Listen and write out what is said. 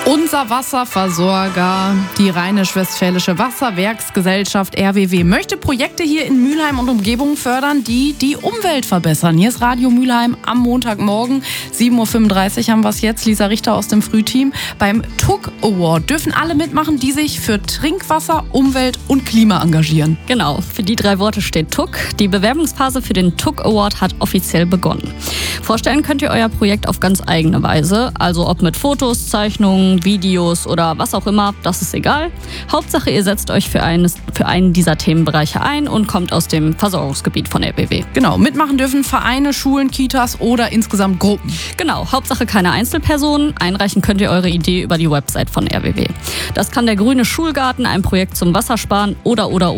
Unser Wasserversorger, die Rheinisch-Westfälische Wasserwerksgesellschaft RWW, möchte Projekte hier in Mülheim und Umgebung fördern, die die Umwelt verbessern. Hier ist Radio Mülheim am Montagmorgen, 7.35 Uhr haben wir es jetzt. Lisa Richter aus dem Frühteam. Beim TUC Award dürfen alle mitmachen, die sich für Trinkwasser, Umwelt und Klima engagieren. Genau, für die 3 Worte steht TUC. Die Bewerbungsphase für den TUC Award hat offiziell begonnen. Vorstellen könnt ihr euer Projekt auf ganz eigene Weise, also ob mit Fotos, Zeichnungen, Videos oder was auch immer, das ist egal. Hauptsache, ihr setzt euch für einen dieser Themenbereiche ein und kommt aus dem Versorgungsgebiet von RWW. Genau, mitmachen dürfen Vereine, Schulen, Kitas oder insgesamt Gruppen. Genau, Hauptsache keine Einzelpersonen. Einreichen könnt ihr eure Idee über die Website von RWW. Das kann der Grüne Schulgarten, ein Projekt zum Wassersparen oder